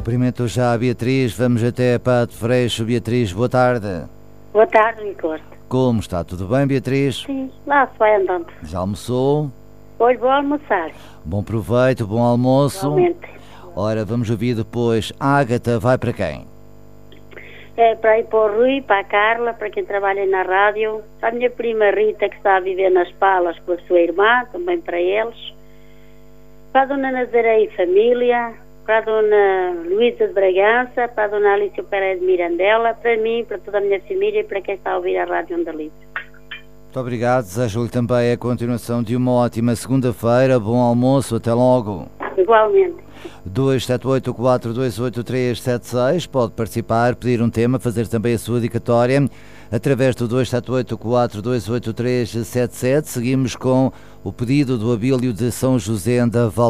Cumprimento já a Beatriz, vamos até Pato Freixo. Beatriz, boa tarde. Boa tarde, Ricardo. Como está? Tudo bem, Beatriz? Sim, lá se vai andando. Já almoçou? Hoje vou almoçar. Bom proveito, bom almoço. Igualmente. Ora, vamos ouvir depois. Ágata vai para quem? É para ir para o Rui, para a Carla, para quem trabalha na rádio, para a minha prima Rita, que está a viver nas Palas com a sua irmã, também para eles, para a dona Nazaré e família, para a dona Luísa de Bragança, para a dona Alicia Pereira de Mirandela, para mim, para toda a minha família e para quem está a ouvir a Rádio Onda Livre. Muito obrigado, desejo-lhe também a continuação de uma ótima segunda-feira, bom almoço, até logo. Igualmente. 278-428-376, pode participar, pedir um tema, fazer também a sua dedicatória através do 278-428-377. Seguimos com o pedido do Abílio de São José da Val.